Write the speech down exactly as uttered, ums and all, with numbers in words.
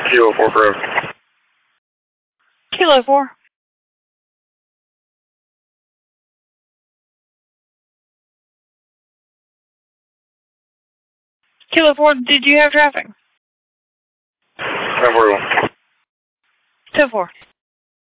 Kilo four for Kilo four. Kilo four, did you have traffic? ten forty-one. ten four.